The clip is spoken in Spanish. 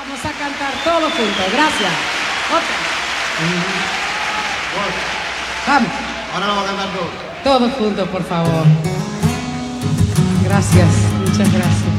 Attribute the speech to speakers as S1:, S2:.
S1: Vamos a cantar todos juntos. Gracias. Otra. Vamos.
S2: Ahora lo vamos a cantar todos.
S1: Todos juntos, por favor. Gracias. Muchas gracias.